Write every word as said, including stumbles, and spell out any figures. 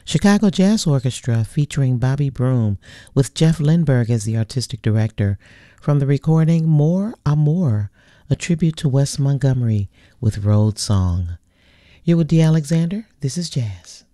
Chicago Jazz Orchestra featuring Bobby Broom with Jeff Lindbergh as the artistic director from the recording More Amour, a tribute to Wes Montgomery with Road Song. You're with D. Alexander. This is Jazz.